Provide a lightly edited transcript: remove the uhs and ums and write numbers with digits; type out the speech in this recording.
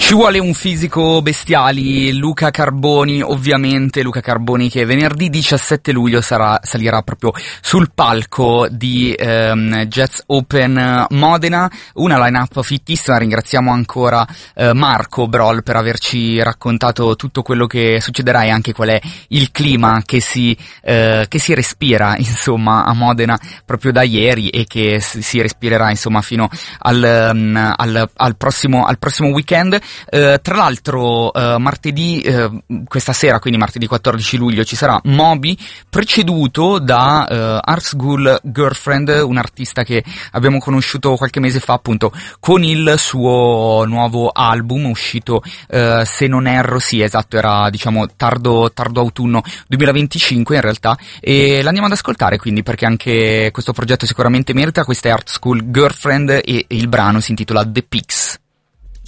Ci vuole un fisico bestiali, Luca Carboni, ovviamente, Luca Carboni che venerdì 17 luglio salirà proprio sul palco di Jazz Open Modena, una line-up fittissima. Ringraziamo ancora Marco Broll per averci raccontato tutto quello che succederà e anche qual è il clima che si respira, insomma, a Modena proprio da ieri e che si respirerà, insomma, fino al prossimo weekend. Tra l'altro martedì, questa sera, quindi martedì 14 luglio, ci sarà Moby, preceduto da Art School Girlfriend, un artista che abbiamo conosciuto qualche mese fa, appunto, con il suo nuovo album uscito, se non erro, sì, esatto, era diciamo tardo autunno 2025 in realtà, e l'andiamo ad ascoltare quindi perché anche questo progetto sicuramente merita. Questa è Art School Girlfriend e il brano si intitola The Pigs.